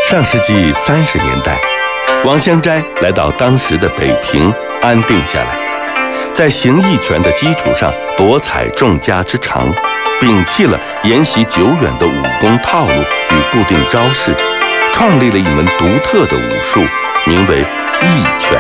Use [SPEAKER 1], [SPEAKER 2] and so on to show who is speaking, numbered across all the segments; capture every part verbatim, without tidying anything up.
[SPEAKER 1] 上世纪三十年代，王香斋来到当时的北平安定下来，在形意拳的基础上博采众家之长，摒弃了沿袭久远的武功套路与固定招式，创立了一门独特的武术，名为意拳。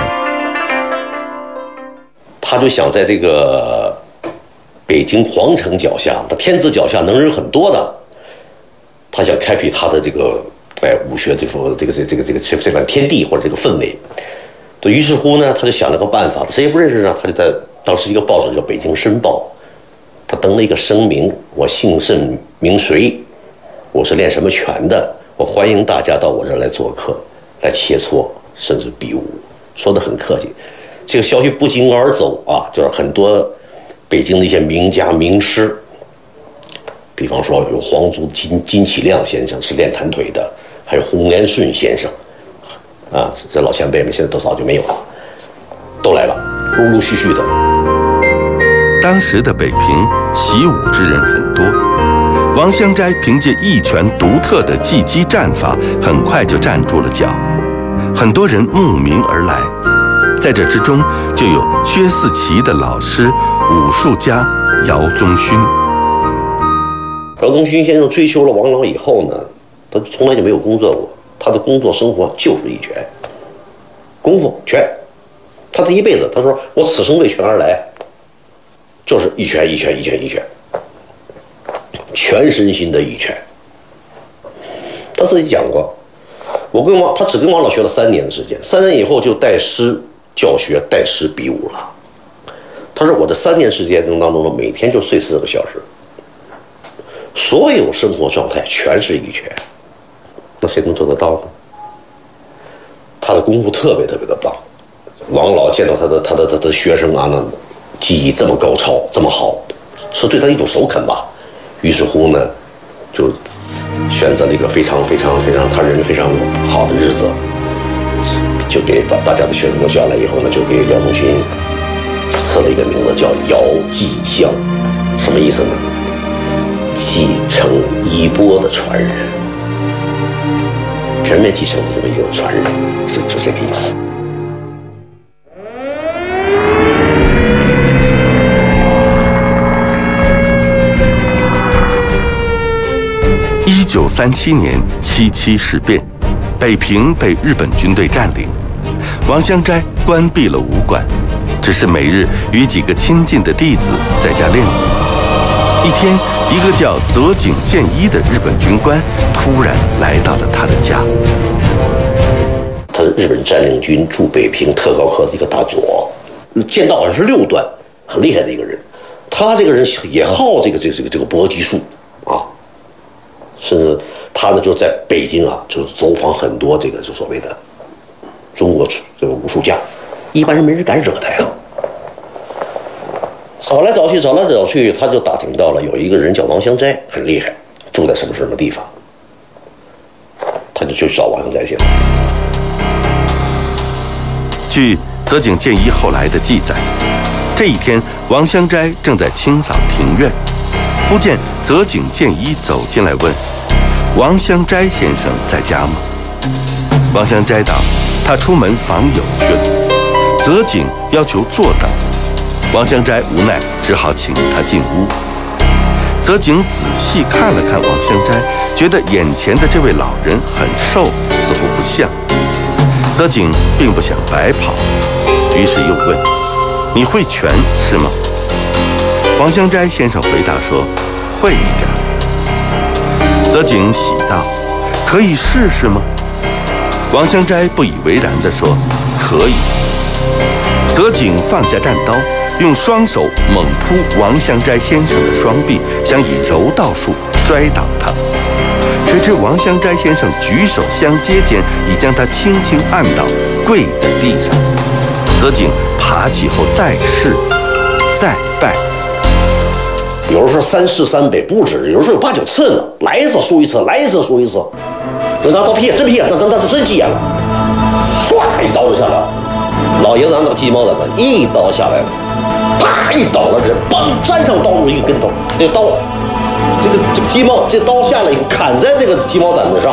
[SPEAKER 2] 他就想在这个北京皇城脚下，他天子脚下能人很多的，他想开辟他的这个哎武学这个这个这个这个这个这番天地或者这个氛围。于是乎呢，他就想了个办法，谁也不认识呢，他就在当时一个报纸叫《北京申报》，他登了一个声明：我姓甚名谁，我是练什么拳的，我欢迎大家到我这儿来做客，来切磋甚至比武，说得很客气。这个消息不胫而走啊，就是很多北京的一些名家名师，比方说有皇族金金启亮先生是练弹腿的，还有洪延顺先生，啊，这老前辈们现在都早就没有了，都来了，陆陆续续的。
[SPEAKER 1] 当时的北平习武之人很多，王香斋凭借一拳独特的技击战法，很快就站住了脚，很多人慕名而来。在这之中，就有薛四奇的老师武术家姚宗勋。
[SPEAKER 2] 姚宗勋先生追求了王老以后呢，他从来就没有工作过，他的工作生活就是一拳，功夫拳。他这一辈子，他说我此生为拳而来，就是一拳一拳一拳一拳，全身心的一拳。他自己讲过，我跟王他只跟王老学了三年的时间，三年以后就带师教学、带师比武了。他说我这三年时间当中，每天就睡四个小时，所有生活状态全是一拳。那谁能做得到呢？他的功夫特别特别的棒。王老见到他的他的他的学生啊，那技艺这么高超，这么好，是对他一种首肯吧。于是乎呢，就选择了一个非常非常非常他认为非常好的日子，就给把大家的学生都叫来以后呢，就给姚宗勋赐了一个名字叫姚继香，什么意思呢？继承衣钵的传人，全面继承的这么一个传人，就就这个意思。
[SPEAKER 1] 一九三七年七七事变，北平被日本军队占领，王香斋关闭了武馆，只是每日与几个亲近的弟子在家练武。一天，一个叫泽井健一的日本军官突然来到了他的家。
[SPEAKER 2] 他是日本占领军驻北平特高科的一个大佐，剑道好像是六段，很厉害的一个人。他这个人也好这个这个这个这个搏击术啊，甚至他呢就在北京啊，就走访很多这个就所谓的中国这个武术家，一般人没人敢惹他呀。找来找去，找来找去，他就打听到了有一个人叫王香斋，很厉害，住在什么什么地方，他就去找王香斋去了。
[SPEAKER 1] 据泽井健一后来的记载，这一天王香斋正在清扫庭院，忽见泽井健一走进来问：“王香斋先生在家吗？”王香斋道：“他出门访友去了。”泽井要求坐等。王香斋无奈，只好请他进屋。泽井仔细看了看王香斋，觉得眼前的这位老人很瘦，似乎不像。泽井并不想白跑，于是又问：“你会拳是吗？”王香斋先生回答说：“会一点。”泽井喜道：“可以试试吗？”王香斋不以为然地说：“可以。”泽井放下战刀，用双手猛扑王香斋先生的双臂，想以柔道术摔倒他。谁知王香斋先生举手相接间，已将他轻轻按倒，跪在地上。泽井爬起后再试，再败。
[SPEAKER 2] 有的时候三试三北不止，有时候有八九次呢，来一次输一次，来一次输一次。有拿刀劈，真劈，那那那就真急眼了，唰一刀就下来了。老爷子拿那个鸡毛掸子一刀下来了，啪一倒了人，嘣粘上刀入一个跟头，那个刀，这个这个鸡毛这刀下来以后砍在这个鸡毛掸子上。